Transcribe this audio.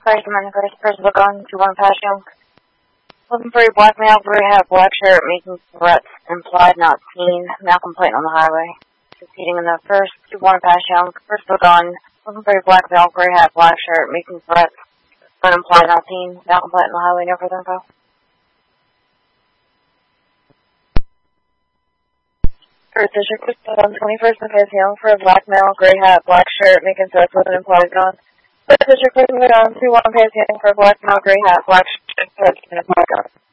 First Amendment, first book on 2-1 pass young. Looking for a black male, gray hat, black shirt, making threats, implied not seen, now complaint on the highway. Succeeding in the first 2-1 pass young. First book on, looking for a black male, gray hat, black shirt, making threats, but implied not seen, now complaint on the highway, no further info. First District on 21st and 5th young for a black male, gray hat, black shirt, making threats with an implied gun. First District on 2-1 pass young for a black male, gray hat, black shirt, threats with an implied gun.